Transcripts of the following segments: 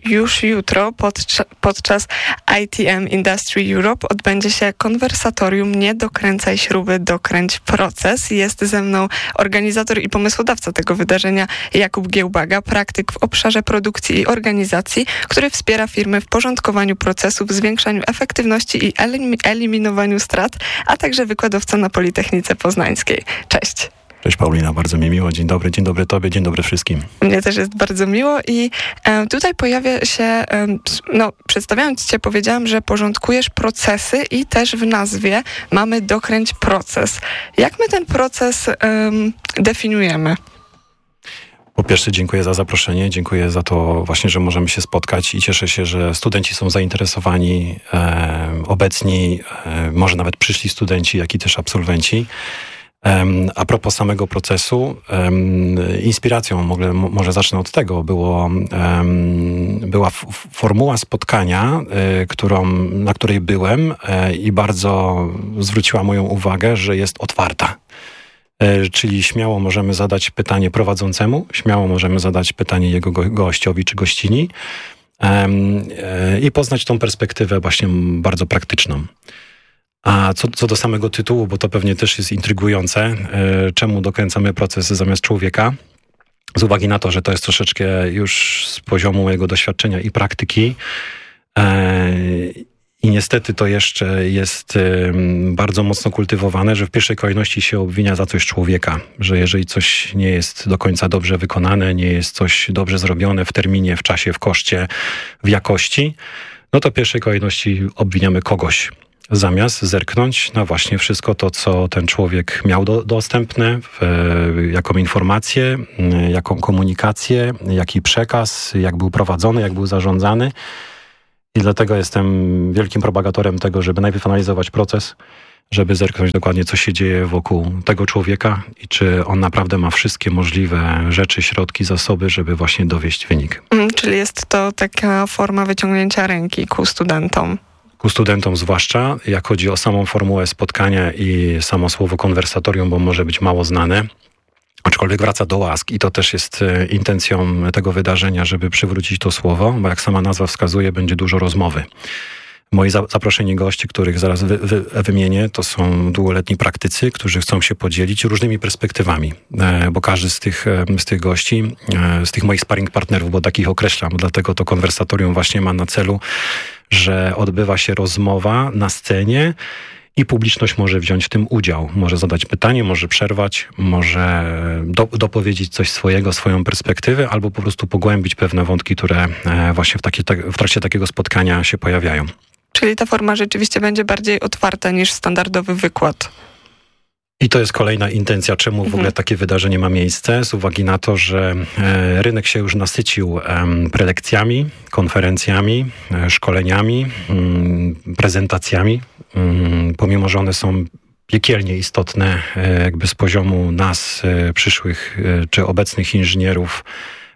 już jutro podczas ITM Industry Europe odbędzie się konwersatorium Nie dokręcaj śruby, dokręć proces. Jest ze mną organizator i pomysłodawca tego wydarzenia Jakub Giełbaga, praktyk w obszarze produkcji i organizacji, który wspiera firmy w porządkowaniu procesów, zwiększaniu efektywności i eliminowaniu strat, a także wykładowca na Politechnice Poznańskiej. Cześć. Cześć Paulina, bardzo mi miło. Dzień dobry Tobie, dzień dobry wszystkim. Mnie też jest bardzo miło i tutaj pojawia się, przedstawiając Cię, powiedziałam, że porządkujesz procesy i też w nazwie mamy dokręć proces. Jak my ten proces definiujemy? Po pierwsze dziękuję za zaproszenie, dziękuję za to właśnie, że możemy się spotkać i cieszę się, że studenci są zainteresowani, obecni, może nawet przyszli studenci, jak i też absolwenci. A propos samego procesu, inspiracją, może zacznę od tego, była formuła spotkania, na której byłem i bardzo zwróciła moją uwagę, że jest otwarta. Czyli śmiało możemy zadać pytanie prowadzącemu, śmiało możemy zadać pytanie jego gościowi czy gościni i poznać tą perspektywę właśnie bardzo praktyczną. A co do samego tytułu, bo to pewnie też jest intrygujące, czemu dokręcamy proces zamiast człowieka? Z uwagi na to, że to jest troszeczkę już z poziomu mojego doświadczenia i praktyki i niestety to jeszcze jest bardzo mocno kultywowane, że w pierwszej kolejności się obwinia za coś człowieka, że jeżeli coś nie jest do końca dobrze wykonane, nie jest coś dobrze zrobione w terminie, w czasie, w koszcie, w jakości, no to w pierwszej kolejności obwiniamy kogoś. Zamiast zerknąć na właśnie wszystko to, co ten człowiek miał dostępne, jaką informację, jaką komunikację, jaki przekaz, jak był prowadzony, jak był zarządzany. I dlatego jestem wielkim propagatorem tego, żeby najpierw analizować proces, żeby zerknąć dokładnie, co się dzieje wokół tego człowieka i czy on naprawdę ma wszystkie możliwe rzeczy, środki, zasoby, żeby właśnie dowieść wynik. Czyli jest to taka forma wyciągnięcia ręki ku studentom. Ku studentom zwłaszcza, jak chodzi o samą formułę spotkania i samo słowo konwersatorium, bo może być mało znane, aczkolwiek wraca do łask i to też jest intencją tego wydarzenia, żeby przywrócić to słowo, bo jak sama nazwa wskazuje, będzie dużo rozmowy. Moi zaproszeni goście, których zaraz wymienię, to są długoletni praktycy, którzy chcą się podzielić różnymi perspektywami, bo każdy z tych gości, z tych moich sparring partnerów, bo takich określam, dlatego to konwersatorium właśnie ma na celu, że odbywa się rozmowa na scenie i publiczność może wziąć w tym udział. Może zadać pytanie, może przerwać, może dopowiedzieć coś swojego, swoją perspektywę, albo po prostu pogłębić pewne wątki, które właśnie w trakcie takiego spotkania się pojawiają. Czyli ta forma rzeczywiście będzie bardziej otwarta niż standardowy wykład. I to jest kolejna intencja, czemu w ogóle takie wydarzenie ma miejsce, z uwagi na to, że rynek się już nasycił prelekcjami, konferencjami, szkoleniami, prezentacjami, pomimo że one są piekielnie istotne jakby z poziomu nas, przyszłych czy obecnych inżynierów,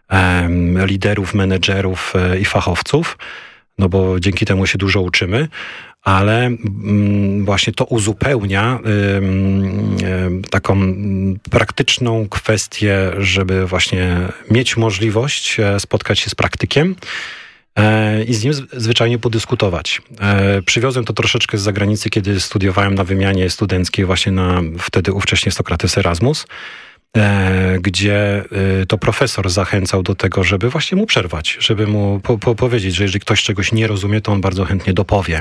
liderów, menedżerów i fachowców, no bo dzięki temu się dużo uczymy, ale właśnie to uzupełnia taką praktyczną kwestię, żeby właśnie mieć możliwość spotkać się z praktykiem i z nim zwyczajnie podyskutować. Przywiozłem to troszeczkę z zagranicy, kiedy studiowałem na wymianie studenckiej właśnie na wtedy ówcześnie Sokrates Erasmus, gdzie to profesor zachęcał do tego, żeby właśnie mu przerwać, żeby mu powiedzieć, że jeżeli ktoś czegoś nie rozumie, to on bardzo chętnie dopowie.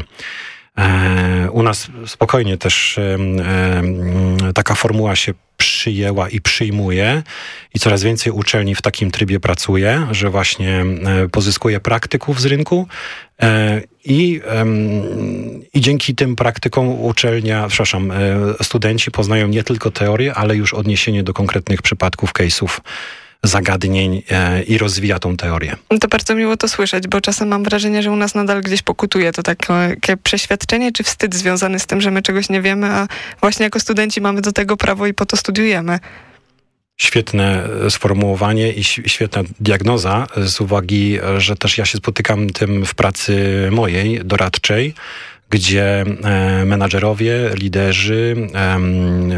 U nas spokojnie też taka formuła się przyjęła i przyjmuje i coraz więcej uczelni w takim trybie pracuje, że właśnie pozyskuje praktyków z rynku i dzięki tym praktykom studenci poznają nie tylko teorię, ale już odniesienie do konkretnych przypadków, case'ów, zagadnień i rozwija tą teorię. To bardzo miło to słyszeć, bo czasem mam wrażenie, że u nas nadal gdzieś pokutuje to takie przeświadczenie czy wstyd związany z tym, że my czegoś nie wiemy, a właśnie jako studenci mamy do tego prawo i po to studiujemy. Świetne sformułowanie i świetna diagnoza z uwagi, że też ja się spotykam tym w pracy mojej, doradczej, gdzie menadżerowie, liderzy,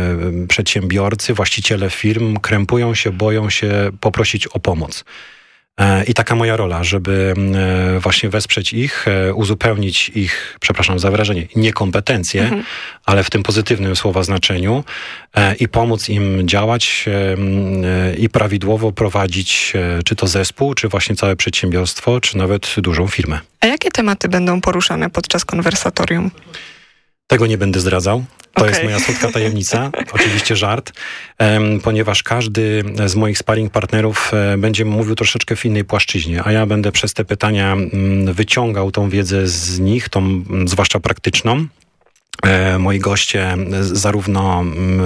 przedsiębiorcy, właściciele firm krępują się, boją się poprosić o pomoc. I taka moja rola, żeby właśnie wesprzeć ich, uzupełnić ich, przepraszam za wyrażenie, niekompetencje, ale w tym pozytywnym słowa znaczeniu i pomóc im działać i prawidłowo prowadzić czy to zespół, czy właśnie całe przedsiębiorstwo, czy nawet dużą firmę. A jakie tematy będą poruszane podczas konwersatorium? Tego nie będę zdradzał. To jest moja słodka tajemnica. Oczywiście żart, ponieważ każdy z moich sparring partnerów będzie mówił troszeczkę w innej płaszczyźnie, a ja będę przez te pytania wyciągał tą wiedzę z nich, tą zwłaszcza praktyczną. Moi goście zarówno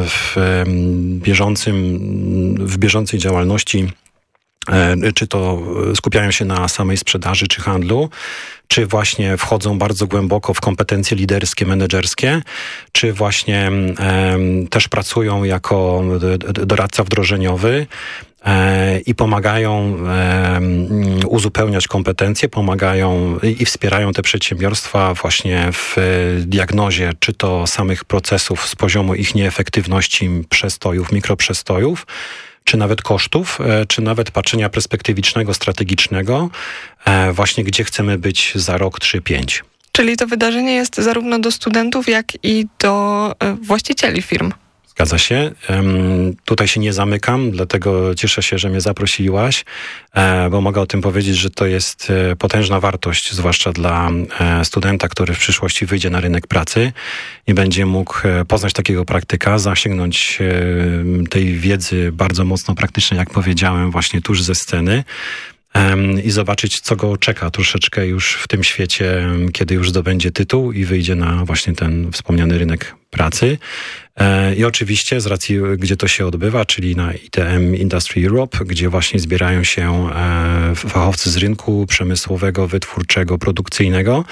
w bieżącej działalności, czy to skupiają się na samej sprzedaży czy handlu, czy właśnie wchodzą bardzo głęboko w kompetencje liderskie, menedżerskie, czy właśnie też pracują jako doradca wdrożeniowy i pomagają uzupełniać kompetencje, pomagają i wspierają te przedsiębiorstwa właśnie w diagnozie, czy to samych procesów z poziomu ich nieefektywności, przestojów, mikroprzestojów, czy nawet kosztów, czy nawet patrzenia perspektywicznego, strategicznego, właśnie gdzie chcemy być za rok, 3, 5. Czyli to wydarzenie jest zarówno do studentów, jak i do właścicieli firm. Zgadza się. Tutaj się nie zamykam, dlatego cieszę się, że mnie zaprosiłaś, bo mogę o tym powiedzieć, że to jest potężna wartość, zwłaszcza dla studenta, który w przyszłości wyjdzie na rynek pracy i będzie mógł poznać takiego praktyka, zasięgnąć tej wiedzy bardzo mocno praktycznej, jak powiedziałem, właśnie tuż ze sceny, i zobaczyć, co go czeka troszeczkę już w tym świecie, kiedy już zdobędzie tytuł i wyjdzie na właśnie ten wspomniany rynek pracy. I oczywiście z racji, gdzie to się odbywa, czyli na ITM Industry Europe, gdzie właśnie zbierają się fachowcy z rynku przemysłowego, wytwórczego, produkcyjnego,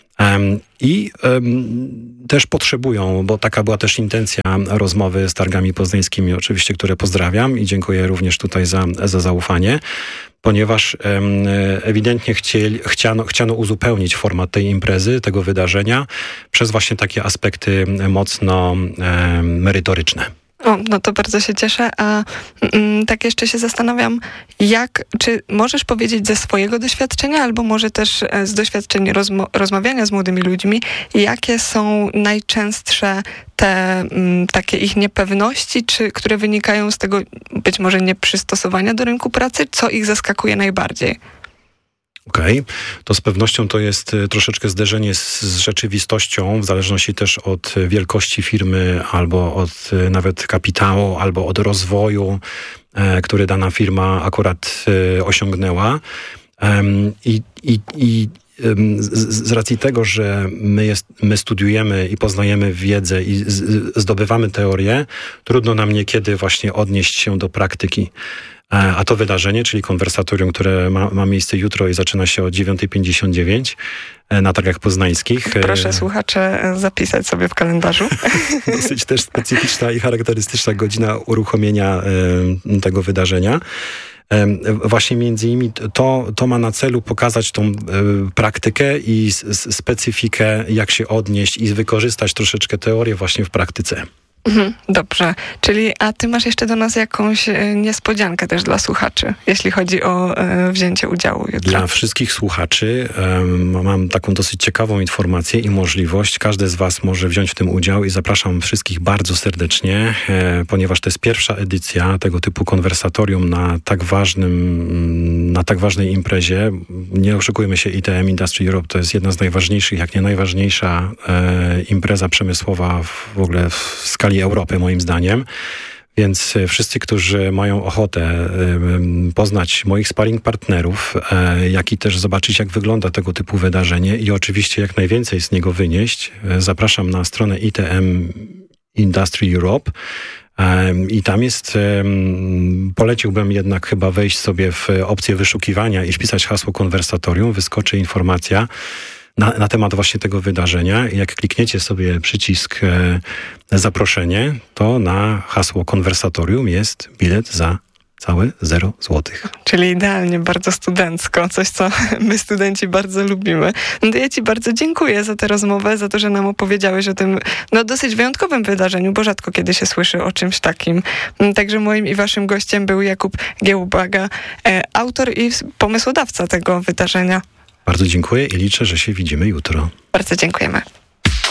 i też potrzebują, bo taka była też intencja rozmowy z targami poznańskimi, oczywiście, które pozdrawiam i dziękuję również tutaj za zaufanie, ponieważ ewidentnie chciano uzupełnić format tej imprezy, tego wydarzenia przez właśnie takie aspekty mocno merytoryczne. O, no to bardzo się cieszę, a tak jeszcze się zastanawiam, czy możesz powiedzieć ze swojego doświadczenia, albo może też z doświadczeń rozmawiania z młodymi ludźmi, jakie są najczęstsze te takie ich niepewności, które wynikają z tego być może nieprzystosowania do rynku pracy, co ich zaskakuje najbardziej? Okej. To z pewnością to jest troszeczkę zderzenie z rzeczywistością, w zależności też od wielkości firmy, albo od nawet kapitału, albo od rozwoju, który dana firma akurat osiągnęła. Z racji tego, że my studiujemy i poznajemy wiedzę i zdobywamy teorię, trudno nam niekiedy właśnie odnieść się do praktyki. A to wydarzenie, czyli konwersatorium, które ma miejsce jutro i zaczyna się o 9:59 na targach poznańskich. Proszę słuchacze zapisać sobie w kalendarzu. Dosyć też specyficzna i charakterystyczna godzina uruchomienia tego wydarzenia. Właśnie między innymi to ma na celu pokazać tą praktykę i specyfikę, jak się odnieść i wykorzystać troszeczkę teorię właśnie w praktyce. Dobrze, a ty masz jeszcze do nas jakąś niespodziankę też dla słuchaczy, jeśli chodzi o wzięcie udziału jutro? Dla wszystkich słuchaczy mam taką dosyć ciekawą informację i możliwość. Każdy z was może wziąć w tym udział i zapraszam wszystkich bardzo serdecznie, ponieważ to jest pierwsza edycja tego typu konwersatorium na tak ważnej imprezie. Nie oszukujmy się, ITM Industry Europe to jest jedna z najważniejszych, jak nie najważniejsza impreza przemysłowa w ogóle w skali Europy, moim zdaniem. Więc wszyscy, którzy mają ochotę poznać moich sparring partnerów, jak i też zobaczyć, jak wygląda tego typu wydarzenie i oczywiście jak najwięcej z niego wynieść, zapraszam na stronę ITM Industry Europe. I tam poleciłbym jednak chyba wejść sobie w opcję wyszukiwania i wpisać hasło konwersatorium, wyskoczy informacja na temat właśnie tego wydarzenia. Jak klikniecie sobie przycisk zaproszenie, to na hasło konwersatorium jest bilet za Całe 0 złotych. Czyli idealnie, bardzo studencko, coś co my studenci bardzo lubimy. No to ja ci bardzo dziękuję za tę rozmowę, za to, że nam opowiedziałeś o tym dosyć wyjątkowym wydarzeniu, bo rzadko kiedy się słyszy o czymś takim. Także moim i waszym gościem był Jakub Giełbaga, autor i pomysłodawca tego wydarzenia. Bardzo dziękuję i liczę, że się widzimy jutro. Bardzo dziękujemy.